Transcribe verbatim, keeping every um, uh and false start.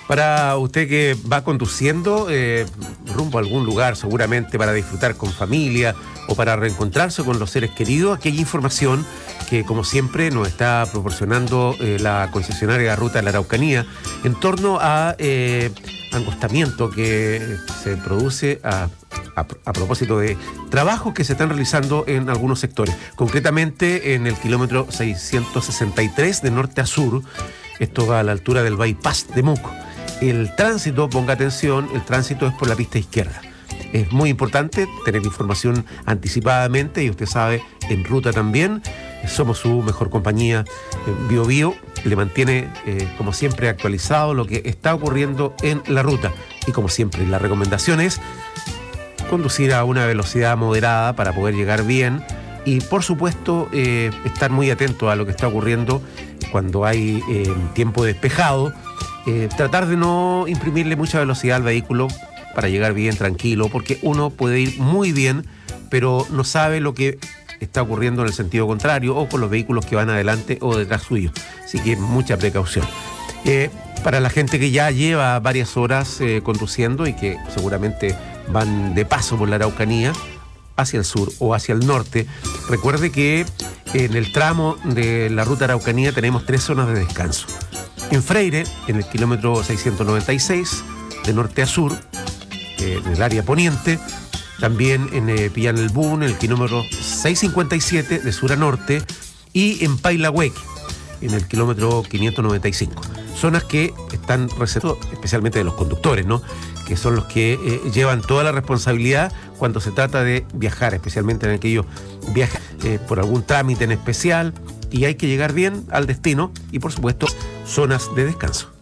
Para usted que va conduciendo eh, rumbo a algún lugar, seguramente para disfrutar con familia o para reencontrarse con los seres queridos, aquí hay información que, como siempre, nos está proporcionando eh, la concesionaria Ruta de la Araucanía en torno a eh, angostamiento que se produce a, a, a propósito de trabajos que se están realizando en algunos sectores, concretamente en el kilómetro seiscientos sesenta y tres de norte a sur. Esto va a la altura del bypass de Muco. El tránsito, ponga atención, el tránsito es por la pista izquierda. Es muy importante tener información anticipadamente y usted sabe, en Ruta también, somos su mejor compañía. Bio Bio le mantiene, eh, como siempre, actualizado lo que está ocurriendo en la ruta. Y como siempre, la recomendación es conducir a una velocidad moderada para poder llegar bien y, por supuesto, eh, estar muy atento a lo que está ocurriendo cuando hay eh, tiempo despejado. Eh, tratar de no imprimirle mucha velocidad al vehículo para llegar bien, tranquilo, porque uno puede ir muy bien, pero no sabe lo que está ocurriendo en el sentido contrario o con los vehículos que van adelante o detrás suyo. Así que mucha precaución. Eh, para la gente que ya lleva varias horas eh, conduciendo y que seguramente van de paso por la Araucanía, hacia el sur o hacia el norte, recuerde que en el tramo de la ruta Araucanía tenemos tres zonas de descanso. En Freire, en el kilómetro seiscientos noventa y seis, de norte a sur, eh, en el área poniente. También en eh, Pillanelbún, en el kilómetro seiscientos cincuenta y siete, de sur a norte. Y en Pailahueque, en el kilómetro quinientos noventa y cinco. Zonas que están reservadas, especialmente de los conductores, ¿no?, que son los que eh, llevan toda la responsabilidad cuando se trata de viajar, especialmente en aquellos viajes eh, por algún trámite en especial. Y hay que llegar bien al destino y, por supuesto, zonas de descanso.